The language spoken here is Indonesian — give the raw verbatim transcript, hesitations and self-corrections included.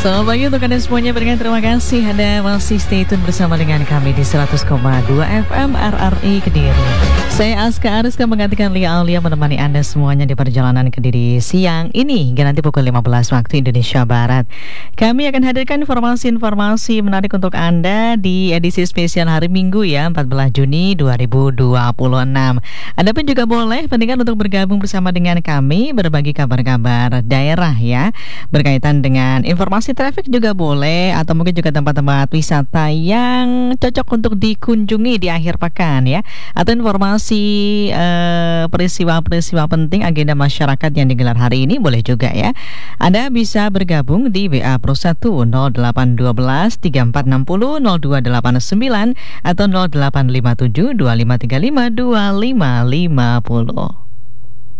Selamat pagi untuk Anda semuanya. Berikan terima kasih Anda masih stay tune bersama dengan kami di seratus koma dua F M R R I Kediri. Saya Aska Ariska menggantikan Lia Aulia menemani Anda semuanya di perjalanan Kediri siang ini hingga nanti pukul lima belas waktu Indonesia Barat. Kami akan hadirkan informasi-informasi menarik untuk Anda di edisi spesial hari Minggu ya, empat belas Juni dua ribu dua puluh enam. Anda pun juga boleh pendengar untuk bergabung bersama dengan kami, berbagi kabar-kabar daerah ya, berkaitan dengan informasi traffic juga boleh, atau mungkin juga tempat-tempat wisata yang cocok untuk dikunjungi di akhir pekan ya, atau informasi eh, peristiwa-peristiwa penting agenda masyarakat yang digelar hari ini boleh juga ya. Anda bisa bergabung di W A Pro satu nol delapan satu dua tiga empat enam nol nol dua delapan sembilan atau nol delapan lima tujuh dua lima tiga lima dua lima lima nol.